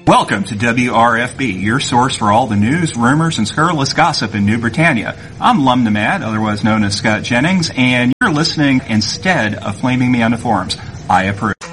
Welcome to WRFB, your source for all the news, rumors, and scurrilous gossip in New Britannia. I'm Lum Nomad, otherwise known as Scott Jennings, and you're listening instead of flaming me on the forums. I approve.